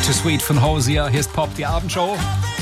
Too Sweet von Hosier, hier ist Pop, die Abendshow.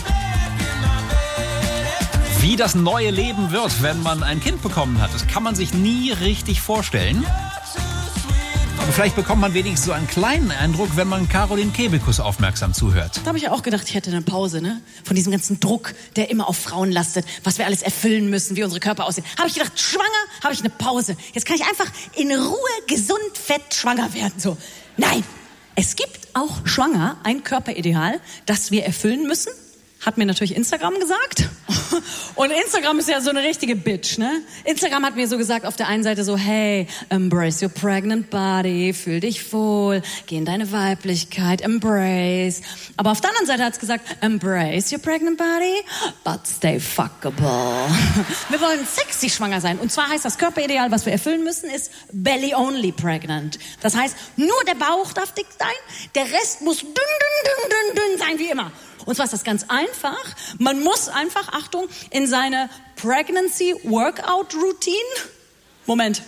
Wie das neue Leben wird, wenn man ein Kind bekommen hat, das kann man sich nie richtig vorstellen. Aber vielleicht bekommt man wenigstens so einen kleinen Eindruck, wenn man Caroline Kebekus aufmerksam zuhört. Da habe ich ja auch gedacht, ich hätte eine Pause, ne? Von diesem ganzen Druck, der immer auf Frauen lastet, was wir alles erfüllen müssen, wie unsere Körper aussehen. Habe ich gedacht, schwanger, habe ich eine Pause. Jetzt kann ich einfach in Ruhe, gesund, fett schwanger werden. So, nein, es gibt auch schwanger ein Körperideal, das wir erfüllen müssen. Hat mir natürlich Instagram gesagt. Und Instagram ist ja so eine richtige Bitch, ne? Instagram hat mir so gesagt, auf der einen Seite so, hey, embrace your pregnant body, fühl dich wohl, geh in deine Weiblichkeit, embrace. Aber auf der anderen Seite hat es gesagt, embrace your pregnant body, but stay fuckable. Wir wollen sexy schwanger sein. Und zwar heißt das Körperideal, was wir erfüllen müssen, ist belly only pregnant. Das heißt, nur der Bauch darf dick sein, der Rest muss dünn sein wie immer. Und zwar ist das ganz einfach. Man muss einfach, Achtung, in seine Pregnancy Workout Routine. Moment.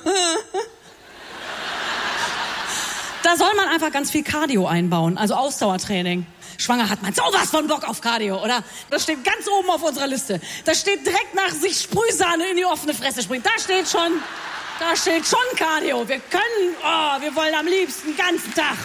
Da soll man einfach ganz viel Cardio einbauen, also Ausdauertraining. Schwanger hat man sowas von Bock auf Cardio, oder? Das steht ganz oben auf unserer Liste. Da steht direkt nach sich Sprühsahne in die offene Fresse springen. Da steht schon Cardio. Wir wollen am liebsten den ganzen Tag.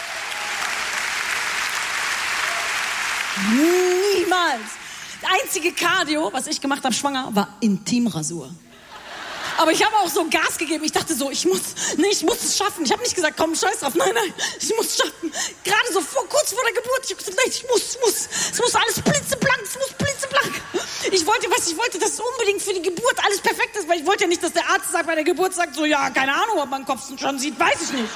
Niemals. Das einzige Cardio, was ich gemacht habe, schwanger, war Intimrasur. Aber ich habe auch so Gas gegeben. Ich dachte so, ich muss es schaffen. Ich habe nicht gesagt, komm, scheiß drauf. Nein, ich muss es schaffen. Gerade so kurz vor der Geburt. Ich habe gesagt, nein, ich muss. Es muss alles blitzeblank. Ich wollte, dass es unbedingt für die Geburt alles perfekt ist, weil ich wollte ja nicht, dass der Arzt sagt, bei der Geburt sagt so, ja, keine Ahnung, ob man den Kopf schon sieht, weiß ich nicht.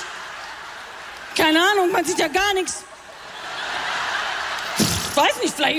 Keine Ahnung, man sieht ja gar nichts. Weiß nicht, vielleicht